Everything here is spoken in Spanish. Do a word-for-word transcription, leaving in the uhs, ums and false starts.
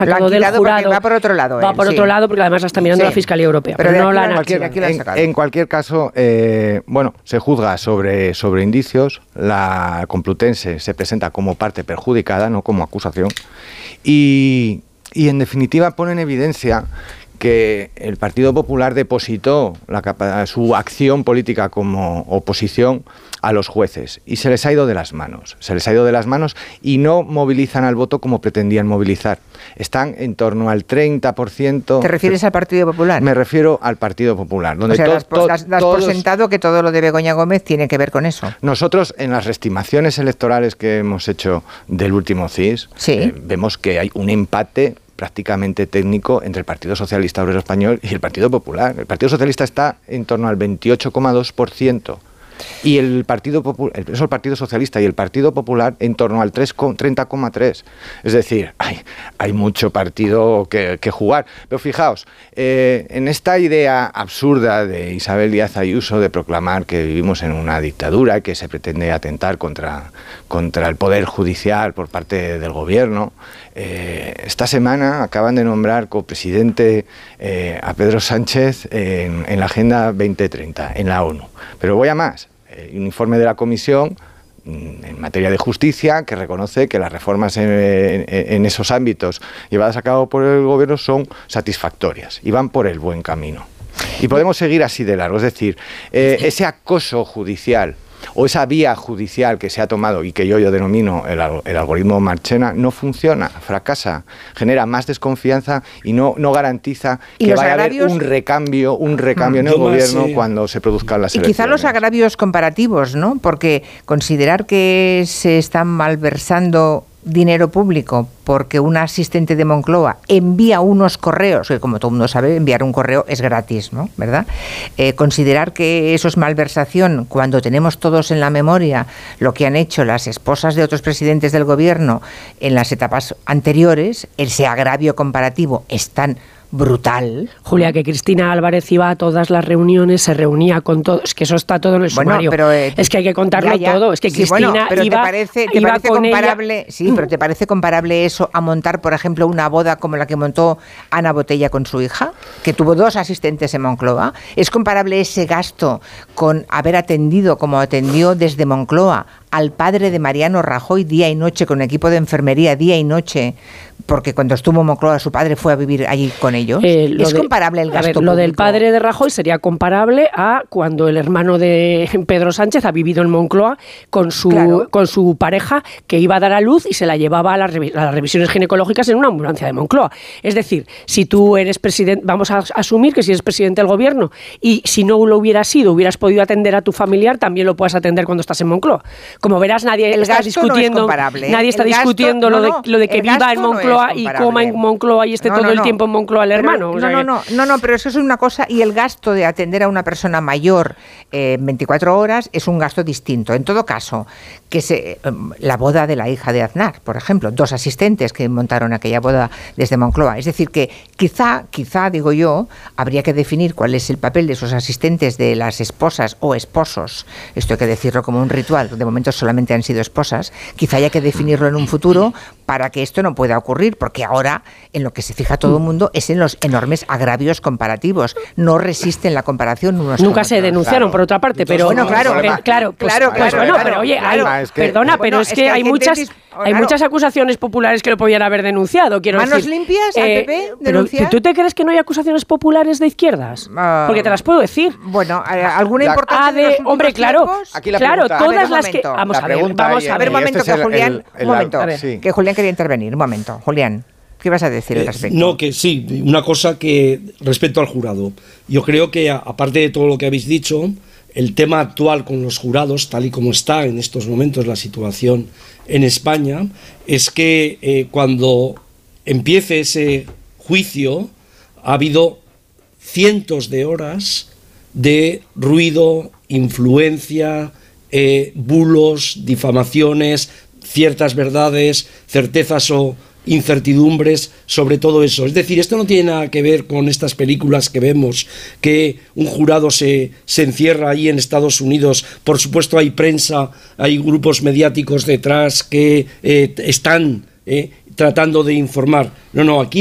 sacado del jurado. Va por otro lado. Va él, por sí. otro lado porque además la está mirando sí. la Fiscalía Europea. Pero, pero no la han cualquier, en, en cualquier caso, eh, bueno, se juzga sobre, sobre indicios. La Complutense se presenta como parte perjudicada, no como acusación. Y, y en definitiva pone en evidencia que el Partido Popular depositó la, su acción política como oposición a los jueces y se les ha ido de las manos, se les ha ido de las manos y no movilizan al voto como pretendían movilizar. Están en torno al treinta por ciento. ¿Te refieres al Partido Popular? Me refiero al Partido Popular. Donde o sea, to, das, to, das, das todos, por sentado que todo lo de Begoña Gómez tiene que ver con eso. Nosotros, en las estimaciones electorales que hemos hecho del último C I S, sí. eh, vemos que hay un empate prácticamente técnico entre el Partido Socialista Obrero Español y el Partido Popular. El Partido Socialista está en torno al veintiocho coma dos por ciento y el Partido Popular, eso el Partido Socialista y el Partido Popular en torno al treinta coma tres. Es decir, hay, hay mucho partido que, que jugar. Pero fijaos, eh, en esta idea absurda de Isabel Díaz Ayuso de proclamar que vivimos en una dictadura y que se pretende atentar contra, contra el Poder Judicial por parte del Gobierno, eh, esta semana acaban de nombrar copresidente eh, a Pedro Sánchez en, en la Agenda veinte treinta, en la ONU. Pero voy a más. Un informe de la Comisión en materia de justicia que reconoce que las reformas en, en, en esos ámbitos llevadas a cabo por el Gobierno son satisfactorias y van por el buen camino. Y podemos seguir así de largo. Es decir, eh, ese acoso judicial o esa vía judicial que se ha tomado y que yo, yo denomino el, el algoritmo Marchena, no funciona, fracasa, genera más desconfianza y no, no garantiza que vaya agravios? a haber un recambio, un recambio mm, en el gobierno sí. cuando se produzcan las elecciones. Y quizá los agravios comparativos, ¿no? Porque considerar que se están malversando dinero público porque un asistente de Moncloa envía unos correos, que como todo el mundo sabe, enviar un correo es gratis, ¿no? ¿Verdad? Eh, considerar que eso es malversación cuando tenemos todos en la memoria lo que han hecho las esposas de otros presidentes del gobierno en las etapas anteriores, ese agravio comparativo es tan brutal. Julia, que Cristina Álvarez iba a todas las reuniones, se reunía con todos, es que eso está todo en el bueno, sumario. Pero, eh, es que hay que contarlo ya, ya. todo. Es que sí, Cristina bueno, pero iba, te parece, te iba parece con comparable, ella. Sí, pero ¿te parece comparable eso a montar, por ejemplo, una boda como la que montó Ana Botella con su hija, que tuvo dos asistentes en Moncloa? ¿Es comparable ese gasto con haber atendido, como atendió desde Moncloa, al padre de Mariano Rajoy día y noche, con equipo de enfermería día y noche, porque cuando estuvo en Moncloa su padre fue a vivir allí con ellos? Eh, ¿Es de, comparable el gasto ver, Lo público? del padre de Rajoy sería comparable a cuando el hermano de Pedro Sánchez ha vivido en Moncloa con su, claro. con su pareja, que iba a dar a luz y se la llevaba a las, revi- a las revisiones ginecológicas en una ambulancia de Moncloa. Es decir, si tú eres presidente, vamos a asumir que si eres presidente del gobierno y si no lo hubieras sido, hubieras podido atender a tu familiar, también lo puedes atender cuando estás en Moncloa. Como verás, nadie el está discutiendo, no es nadie está el discutiendo gasto, lo, no, de, lo de que viva en Moncloa no y coma en Moncloa y esté no, todo no, el no. tiempo en Moncloa el pero, hermano. O sea no, que... no, no, no, no, pero eso es una cosa, y el gasto de atender a una persona mayor eh, veinticuatro horas es un gasto distinto. En todo caso, que se, la boda de la hija de Aznar, por ejemplo, dos asistentes que montaron aquella boda desde Moncloa. Es decir, que quizá, quizá, digo yo, habría que definir cuál es el papel de esos asistentes de las esposas o esposos. Esto hay que decirlo como un ritual. De momento solamente han sido esposas. Quizá haya que definirlo en un futuro para que esto no pueda ocurrir, porque ahora en lo que se fija todo el mundo es en los enormes agravios comparativos. No resisten la comparación unos Nunca se otros. denunciaron, claro. por otra parte, pero... Bueno, claro, eh, claro, pues, claro, pues claro, bueno, claro, pero oye, claro. hay, Es que, perdona, bueno, pero es, es que, que hay hay muchas gente, hay claro. muchas acusaciones populares que lo podían haber denunciado, quiero ¿Manos decir. limpias al eh, P P pero denunciar? ¿tú te crees que no hay acusaciones populares de izquierdas? Uh, Porque te las puedo decir. Bueno, ¿alguna La, importancia ah, de, de los hombre, claro, tiempos? Aquí la claro, pregunta, todas a ver, las que... momento. Vamos La a ver, pregunta vamos y- a A ver, ver. un momento, este que es el- Julián... el- el- un momento, a ver. sí. que Julián quería intervenir. Un momento, Julián. ¿Qué vas a decir al respecto? Eh, no, que sí, una cosa que respecto al jurado. Yo creo que, aparte de todo lo que habéis dicho, el tema actual con los jurados, tal y como está en estos momentos la situación en España, es que eh, cuando empiece ese juicio ha habido cientos de horas de ruido, influencia, eh, bulos, difamaciones, ciertas verdades, certezas o incertidumbres sobre todo eso. Es decir, esto no tiene nada que ver con estas películas que vemos, que un jurado se, se encierra ahí en Estados Unidos. Por supuesto hay prensa, hay grupos mediáticos detrás que eh, están eh, tratando de informar. No, no, aquí